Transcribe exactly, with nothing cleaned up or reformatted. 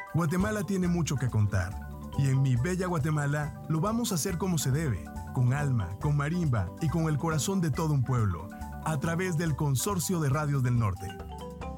Guatemala tiene mucho que contar. Y en Mi Bella Guatemala lo vamos a hacer como se debe, con alma, con marimba y con el corazón de todo un pueblo, a través del Consorcio de Radios del Norte.